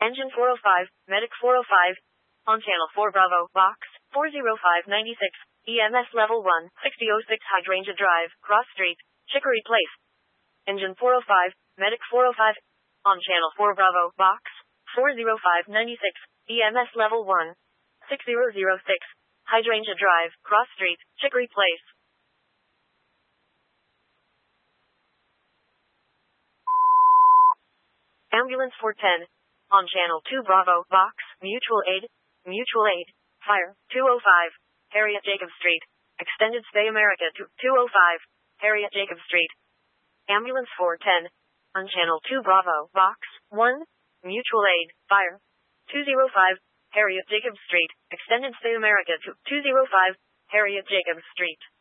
Engine 405, Medic 405. On Channel 4 Bravo, Box 40596. EMS Level 1, 6006 Hydrangea Drive, Cross Street, Chicory Place. Engine 405, Medic 405. On Channel 4 Bravo, Box 40596. EMS Level 1, 6006. Hydrangea Drive, Cross Street, Chicory Place. Ambulance 410. On Channel 2 Bravo, Box, Mutual Aid, Fire, 205, Harriet Jacob Street. Extended Stay America to 205, Harriet Jacob Street. Ambulance 410. On Channel 2 Bravo, Box, 1, Mutual Aid, Fire, 205, Harriet Jacob Street. Extended Stay America to 205, Harriet Jacob Street.